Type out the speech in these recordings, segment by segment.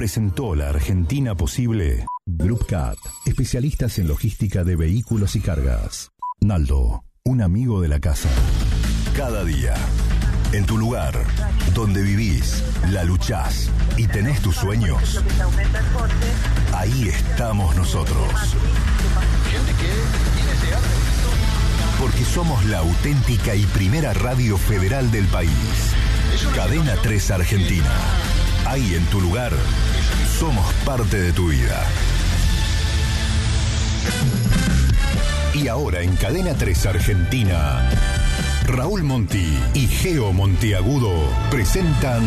presentó La Argentina Posible. Group Cat, especialistas en logística de vehículos y cargas. Naldo, un amigo de la casa. Cada día, en tu lugar, donde vivís, la luchás y tenés tus sueños, ahí estamos nosotros. Porque somos la auténtica y primera radio federal del país. Cadena 3 Argentina. Ahí en tu lugar, somos parte de tu vida. Y ahora en Cadena 3 Argentina, Raúl Monti y Geo Monteagudo presentan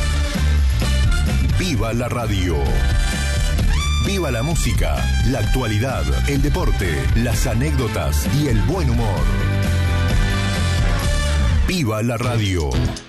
Viva la Radio. Viva la música, la actualidad, el deporte, las anécdotas y el buen humor. Viva la Radio.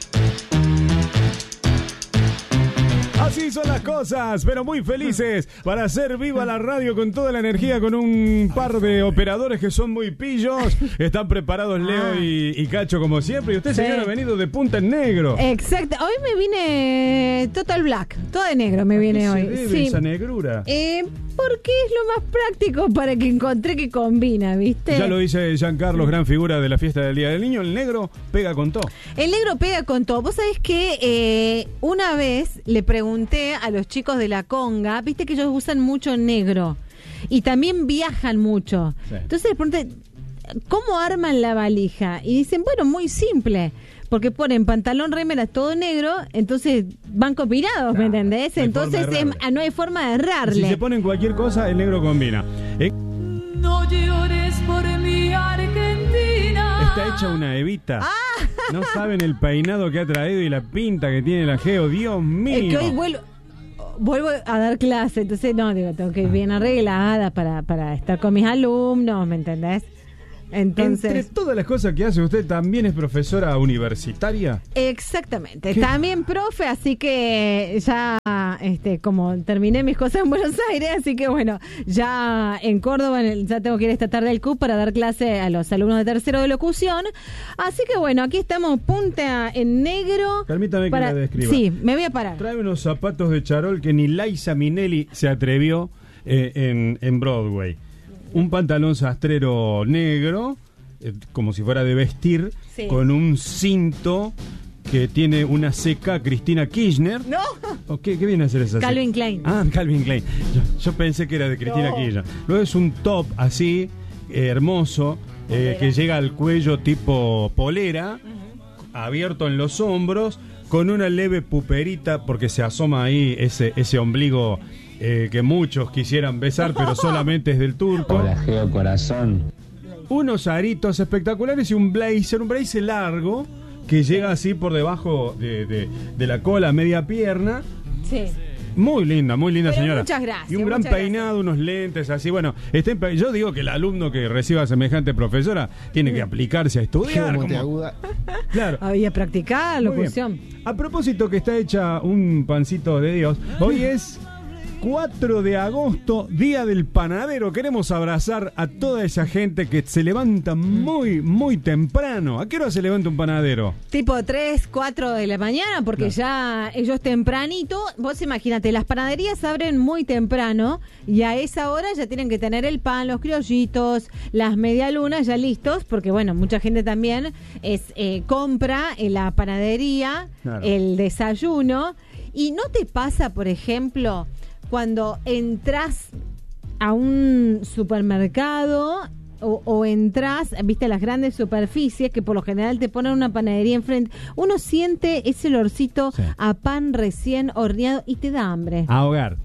Así son las cosas, pero muy felices para hacer viva la radio con toda la energía, con un par de operadores que son muy pillos. Están preparados Leo y Cacho como siempre. Y usted, señor, ha venido de punta en negro. Exacto. Hoy me vine total black, todo de negro me viene hoy. ¿A qué se debe esa negrura? Porque es lo más práctico para que encontré que combina, ¿viste? Ya lo dice Giancarlo, gran figura de la fiesta del Día del Niño. El negro pega con todo. El negro pega con todo. Vos sabés que una vez le pregunté a los chicos de la conga, viste que ellos usan mucho negro y también viajan mucho. Sí. Entonces les pregunté, ¿cómo arman la valija? Y dicen, bueno, muy simple. Porque ponen pantalón, remera, todo negro, entonces van combinados, ¿me entendés? Entonces no hay forma de errarle. Si se ponen cualquier cosa, el negro combina. No llores por mi Argentina. Está hecha una Evita. No saben el peinado que ha traído y la pinta que tiene la Geo, Dios mío. Es que hoy vuelvo a dar clase, entonces tengo que ir bien arreglada para estar con mis alumnos, ¿me entendés? Entonces, entre todas las cosas que hace usted, ¿también es profesora universitaria? Exactamente, también profe, así que ya como terminé mis cosas en Buenos Aires, así que bueno, ya en Córdoba ya tengo que ir esta tarde al CUP para dar clase a los alumnos de tercero de locución, así que bueno, aquí estamos punta en negro. Permítame que la describa. Sí, me voy a parar. Trae unos zapatos de charol que ni Liza Minnelli se atrevió en Broadway. Un pantalón sastrero negro, como si fuera de vestir, sí, con un cinto que tiene una CK Cristina Kirchner. ¡No! ¿Qué viene a hacer esa Calvin Klein. Calvin Klein. Yo pensé que era de Cristina Kirchner. Luego es un top así, hermoso, que llega al cuello tipo polera, abierto en los hombros, con una leve puperita, porque se asoma ahí ese ombligo que muchos quisieran besar, pero solamente es del turco. Hola, Geo, corazón. Unos aritos espectaculares y un blazer largo que llega así por debajo de la cola, media pierna. Sí. Muy linda pero señora. Muchas gracias. Y un gran peinado, unos lentes así. Bueno, yo digo que el alumno que reciba semejante profesora tiene que aplicarse a estudiar. Claro. Había practicar locución. A propósito que está hecha un pancito de Dios, hoy es 4 de agosto, Día del Panadero. Queremos abrazar a toda esa gente que se levanta muy, muy temprano. ¿A qué hora se levanta un panadero? Tipo 3, 4 de la mañana, porque ya ellos tempranito. Vos imagínate, las panaderías abren muy temprano y a esa hora ya tienen que tener el pan, los criollitos, las medialunas ya listos, porque bueno, mucha gente también compra en la panadería, claro, el desayuno. ¿Y no te pasa, por ejemplo, cuando entras a un supermercado o entras, viste, a las grandes superficies que por lo general te ponen una panadería enfrente, uno siente ese olorcito a pan recién horneado y te da hambre? A hogar.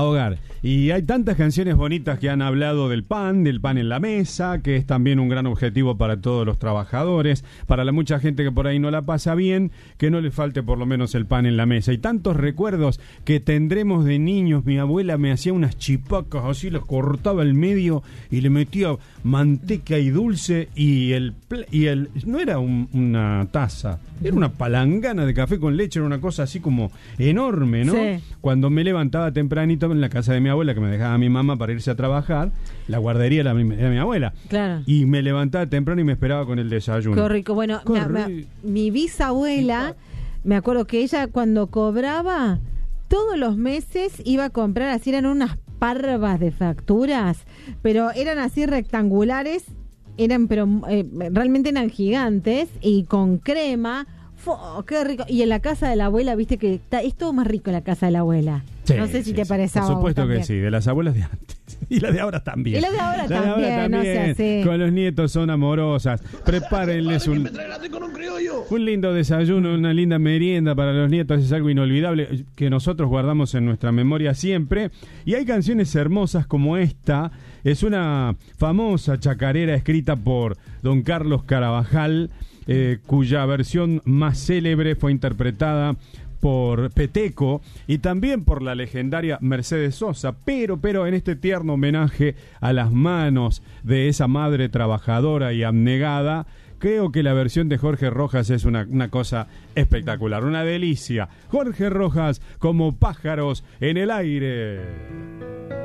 Y hay tantas canciones bonitas que han hablado del pan en la mesa, que es también un gran objetivo para todos los trabajadores, para la mucha gente que por ahí no la pasa bien, que no le falte por lo menos el pan en la mesa. Y tantos recuerdos que tendremos de niños. Mi abuela me hacía unas chipacas así, las cortaba al medio y le metía manteca y dulce y el no era una taza, era una palangana de café con leche, era una cosa así como enorme, ¿no? Sí. Cuando me levantaba tempranito en la casa de mi abuela, que me dejaba mi mamá para irse a trabajar, la guardería era mi abuela. Claro. Y me levantaba temprano y me esperaba con el desayuno. Qué rico. Bueno, mi bisabuela, me acuerdo que ella cuando cobraba todos los meses iba a comprar, así eran unas parvas de facturas, pero eran así rectangulares, realmente eran gigantes y con crema. ¡Qué rico! Y en la casa de la abuela, viste que es todo más rico en la casa de la abuela. Sí, no sé si te parece a Por vos supuesto también. que sí, de las abuelas de antes. Y la de ahora también. Y la de ahora también, no sé, sí. Con los nietos son amorosas. Prepárenles un lindo desayuno, una linda merienda para los nietos. Es algo inolvidable que nosotros guardamos en nuestra memoria siempre. Y hay canciones hermosas como esta. Es una famosa chacarera escrita por don Carlos Carabajal, cuya versión más célebre fue interpretada por Peteco y también por la legendaria Mercedes Sosa, pero en este tierno homenaje a las manos de esa madre trabajadora y abnegada, creo que la versión de Jorge Rojas es una cosa espectacular, una delicia. Jorge Rojas como Pájaros en el Aire.